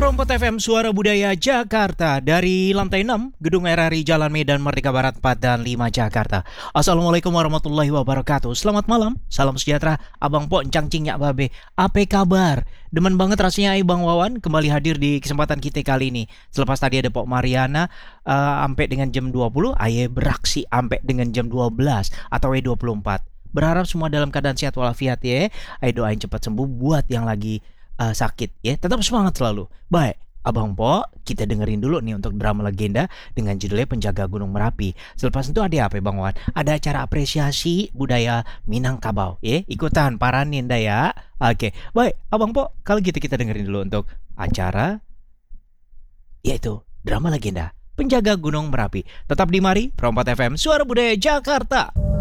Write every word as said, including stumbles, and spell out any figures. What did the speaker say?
Prompt F M Suara Budaya Jakarta dari lantai enam Gedung R R I Jalan Medan Merdeka Barat empat dan lima Jakarta. Assalamualaikum warahmatullahi wabarakatuh. Selamat malam, salam sejahtera. Abang Po, encang cing nyak babe. Apa kabar? Demen banget rasanya ai Bang Wawan kembali hadir di kesempatan kita kali ini. Selepas tadi ada Pok Mariana uh, sampai dengan jam dua puluh, aye beraksi sampai dengan jam dua belas atau dua puluh empat. Berharap semua dalam keadaan sehat walafiat ya. Ayo doain cepat sembuh buat yang lagi Uh, sakit ya, tetap semangat selalu. Baik, Abang Po, kita dengerin dulu nih untuk drama legenda dengan judulnya Penjaga Gunung Merapi. Selepas itu ada apa Bang Wan? Ada acara apresiasi budaya Minangkabau ya, ikutan paranin dah ya. Oke, baik Abang Po, kalau gitu kita dengerin dulu untuk acara yaitu drama legenda Penjaga Gunung Merapi. Tetap di Mari, Prompt F M Suara Budaya Jakarta.